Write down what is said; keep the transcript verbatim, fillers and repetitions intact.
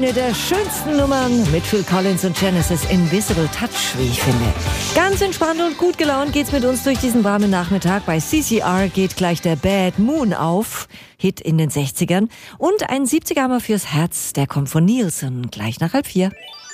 Eine der schönsten Nummern mit Phil Collins und Genesis, Invisible Touch, wie ich finde. Ganz entspannt und gut gelaunt geht's mit uns durch diesen warmen Nachmittag. Bei C C R geht gleich der Bad Moon auf, Hit in den sechzigern. Und ein siebziger Hammer fürs Herz, der kommt von Nielsen, gleich nach halb vier.